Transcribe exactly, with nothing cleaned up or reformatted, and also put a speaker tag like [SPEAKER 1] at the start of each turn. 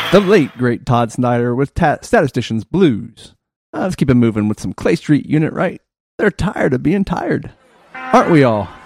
[SPEAKER 1] The late, great Todd Snyder with ta- Statisticians Blues. Uh, let's keep it moving with some Clay Street Unit, right? They're tired of being tired. Aren't we all?